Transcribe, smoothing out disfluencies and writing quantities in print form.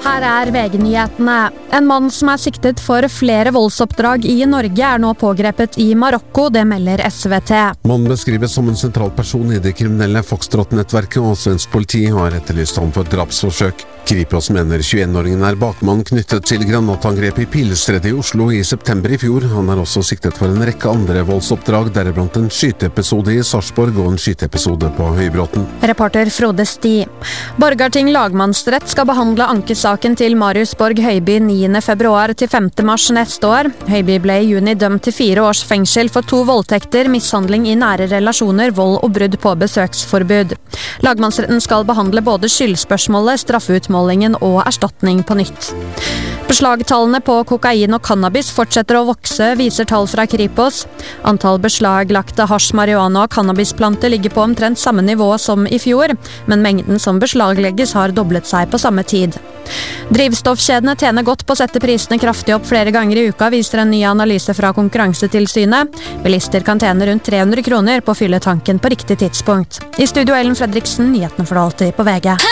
Her VG-nyhetene. En mann som siktet for flere voldsoppdrag i Norge nå pågrepet i Marokko, det melder SVT. Mannen beskrives som en sentral person i det kriminelle Foxtrot-nettverket, og svensk politi har etterlyst ham for drapsforsøk. Kripos mener 21-åringen bakmann knyttet til granatangrep i Pilestredet i Oslo i september i fjor. Han også siktet for en rekke andre voldsoppdrag, deriblant en skyteepisode i Sarpsborg og en skyteepisode på Høybråten. Reporter Frode Sti. Borgarting lagmannsrett skal behandle ankesaken til Marius Borg Høiby 9. februar til 5. mars neste år. Høiby ble i juni dømt til 4 års fengsel for 2 voldtekter, mishandling i nære relasjoner, vold og brudd på besøksforbud. Lagmannsretten skal behandle både skyldspørsmålet, straffeutmålingen og erstatning på nytt. Beslagtallene på kokain og cannabis fortsetter å vokse, viser tall fra Kripos. Antall beslaglagte hasj, marihuana og cannabisplanter ligger på omtrent samme nivå som i fjor, men mengden som beslaglegges har doblet seg på samme tid. Drivstoffkjedene tjener godt på å sette prisene kraftig opp flere ganger i uka, viser en ny analyse fra Konkurransetilsynet. Bilister kan tjene rundt 300 kroner på å fylle tanken på riktig tidspunkt. I studio Ellen Fredriksen, nyhetene for alltid på VG.